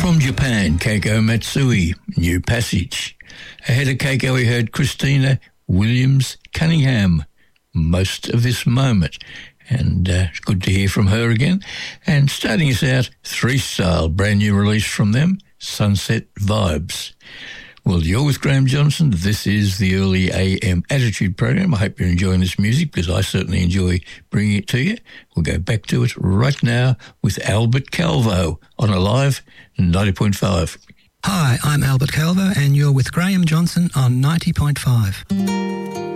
From Japan, Keiko Matsui, New Passage. Ahead of Keiko, we heard Christina Williams Cunningham, Most of This Moment. And it's good to hear from her again. And starting us out, Three Style, brand new release from them, Sunset Vibes. Well, you're with Graham Johnson. This is the Early AM Attitude program. I hope you're enjoying this music because I certainly enjoy bringing it to you. We'll go back to it right now with Albert Calvo on Alive 90.5. Hi, I'm Albert Calvo and you're with Graham Johnson on 90.5.